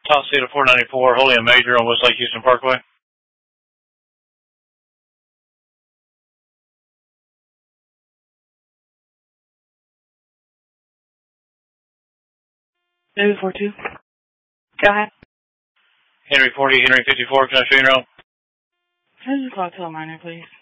Top Seat of 494, holding a major on Westlake Houston Parkway. Maybe 42. Go ahead. Henry 40, Henry 54, can I show you now? Can I just talk to a minor, please?